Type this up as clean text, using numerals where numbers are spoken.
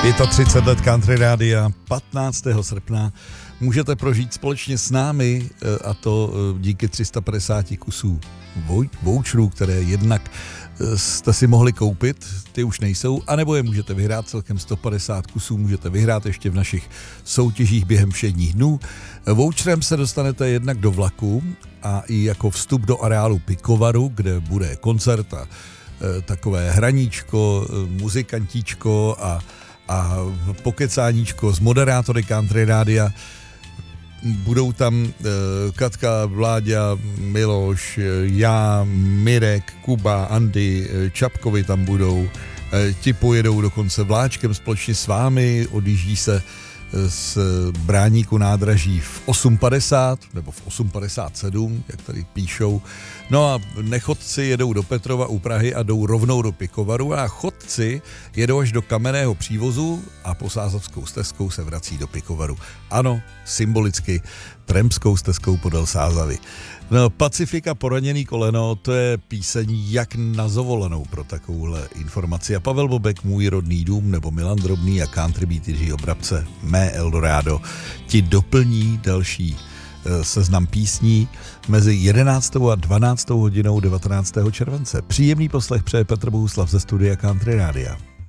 35 let Country Rádia 15. srpna můžete prožít společně s námi, a to díky 350 kusů voucherů, které jednak jste si mohli koupit, ty už nejsou, anebo je můžete vyhrát, celkem 150 kusů můžete vyhrát ještě v našich soutěžích během všedních dnů. Voucherem se dostanete jednak do vlaku a i jako vstup do areálu Pikovaru, kde bude koncert a takové hraníčko, muzikantíčko a pokecáníčko s moderátory Country Rádia. Budou tam Katka, Vláďa, Miloš, já, Mirek, Kuba, Andy, Čapkovi tam budou. Ti pojedou dokonce vláčkem společně s vámi, odjíždí se z Bráníku nádraží v 8:50 nebo v 8:57, jak tady píšou. No a nechodci jedou do Petrova u Prahy a jdou rovnou do Pikovaru a chodci jedou až do Kamenného přívozu a po Sázavskou stezkou se vrací do Pikovaru. Ano, symbolicky Tremskou stezkou podél Sázavy. No, Pacifika Poraněný koleno, to je píseň jak na zovolenou pro takovouhle informaci. A Pavel Bobek, Můj rodný dům, nebo Milan Drobný a Country Beat Jiřího Brabce, Mé Eldorado, ti doplní další seznam písní mezi 11. a 12. hodinou 19. července. Příjemný poslech přeje Petr Bohuslav ze studia Country Rádia.